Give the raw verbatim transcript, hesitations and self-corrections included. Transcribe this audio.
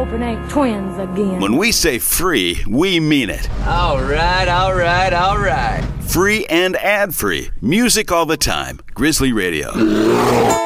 hope it ain't twins again. When we say free, we mean it. All right, all right, all right. Free and ad-free. Music all the time. Grizzly Radio.